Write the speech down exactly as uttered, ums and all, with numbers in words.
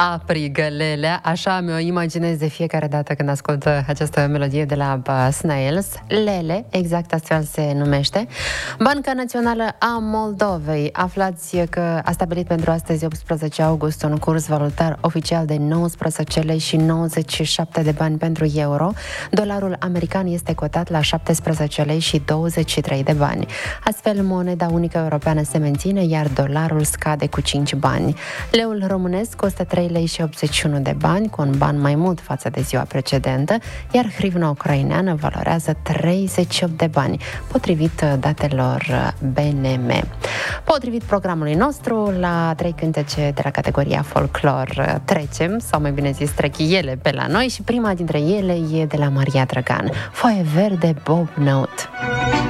aprigă lelea, așa mi-o imaginez de fiecare dată când ascult această melodie de la Snails. Lele, exact astfel se numește. Banca Națională a Moldovei, aflați că a stabilit pentru astăzi, optsprezece august, un curs valutar oficial de nouăsprezece lei și nouăzeci și șapte de bani pentru euro. Dolarul american este cotat la șaptesprezece lei și douăzeci și trei de bani. Astfel, moneda unică europeană se menține, iar dolarul scade cu cinci bani. Leul românesc costă trei lei și optzeci și unu de bani, cu un ban mai mult față de ziua precedentă, iar hrivna ucraineană valorează treizeci și opt de bani, potrivit datelor B N M. Potrivit programului nostru, la trei cântece de la categoria folclor trecem, sau mai bine zis trec ele pe la noi, și prima dintre ele e de la Maria Drăgan, Foaie verde, Bob Note.